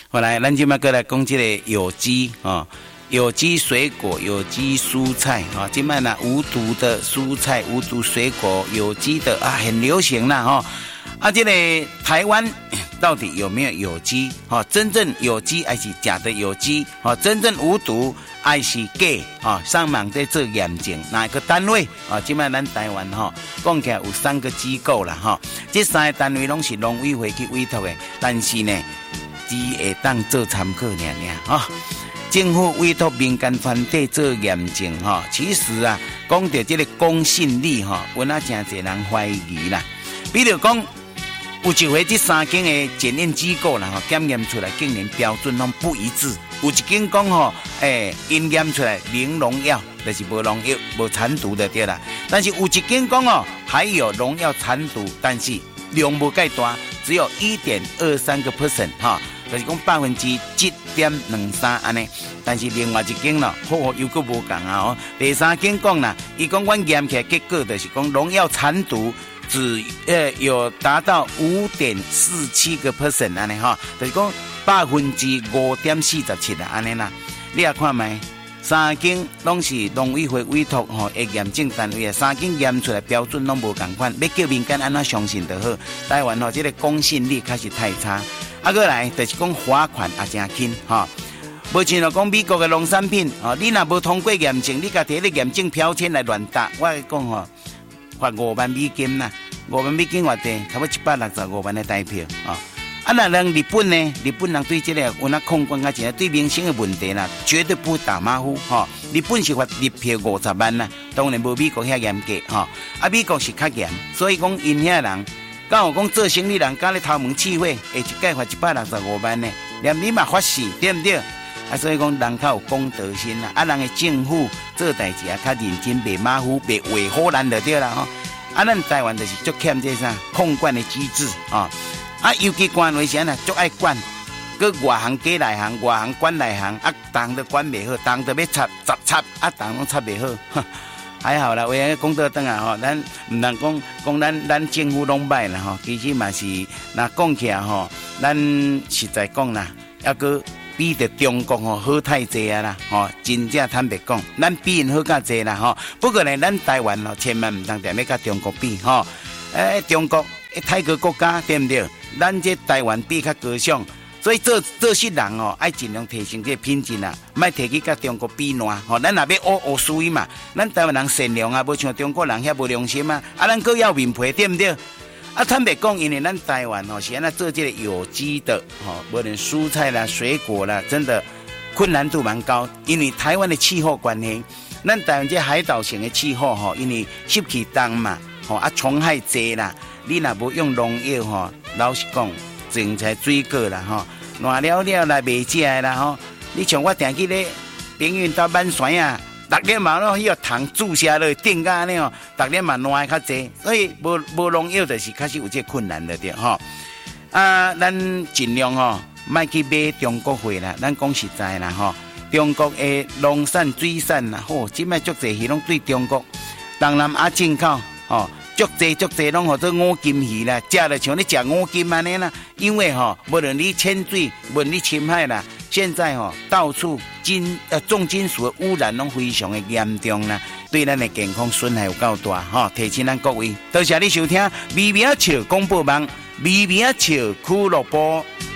后来咱今麦过来讲这个有机有机水果、有机蔬菜今麦呢无毒的蔬菜、无毒水果、有机的很流行啦这个台湾到底有没有有机真正有机还是假的有机真正无毒还是假上网在做验证哪一个单位现在咱台湾讲起来有3个机构啦这3个单位都是农委会去委托的，但是呢只会当做参考而政府委托民间团体做验证其实讲到这个公信力有真侪人怀疑啦。比如讲有一回这3间的检验机构啦检验出来竟然标准都不一致，有一间讲因验出来零农药，就是无农药无残毒的对啦，但是有一间讲还有农药残毒，但是量无介大，只有 1.23%就是讲7.23%安尼，但是另外一间又搁无同第3间讲啦，伊讲阮验起来结果就是讲农药残毒只有达到 5.47% 安尼就是讲5.47%安尼啦。你也看卖3间拢是农委会委托的验证单位3间验出来标准拢无同款，要叫民间安怎相信就好。台湾这个公信力开始太差。过来就是讲罚款也真轻无像讲美国的农产品你若无通过验证，你甲摕咧验证标签来乱打，我讲罚5万美金啦，5万美金偌济，差不多165万的台票那人日本呢？日本人对这个有那控管对民生的问题啦，绝对不打马虎日本是罚日票50万啦，当然无美国遐严格美国是较严，所以讲因遐人。刚有讲做生意人，刚咧头毛试火，一届罚165万呢，连你嘛发誓，对不对？所以讲人较有公德心啦，人的政府做代志较认真，袂马虎，袂违法咱就对啦咱台湾就是足欠这啥控管的机制尤其管为啥呢？足爱管，搁外行加内行，外行管内行当都管袂好，当都要插当拢插袂好。还好啦，为了讲到等咱唔能讲咱政府拢歹啦其实嘛是那讲起来咱实在讲啦，还个比着中国好太济啦真正坦白讲，咱比因好较济啦不过呢，咱台湾千万唔通踮咧甲中国比中国泰国国家对不对？咱这台湾比较高尚。所以做事人爱尽量提升这品质啦，莫提去甲中国比烂咱若要学水嘛，咱台湾人善良无像中国人遐无良心咱搁要面皮对不对？坦白讲，因为咱台湾是安那做这个有机的无论蔬菜啦、水果啦，真的困难度蛮高，因为台湾的气候关系，咱台湾这海岛型的气候因为湿气重嘛虫害多啦，你若无用农药老实讲。种菜水果啦烂了来袂食的啦你像我定去咧平运到满山逐日嘛迄个糖注射落顶甲安尼逐日嘛烂较济，所以无农药就是开始有这困难了对咱尽量莫去买中国货啦，咱讲实在啦中国的农产水产啦即摆足济鱼拢对中国东南亚进口足济拢做五金鱼啦，食了像你食五金安尼啦。因为无论你潜水，无论你侵害啦，现在到处重金属的污染拢非常的严重啦，对咱的健康损害有够大提醒咱各位，多谢你收听微微笑广播网，微微笑俱乐部。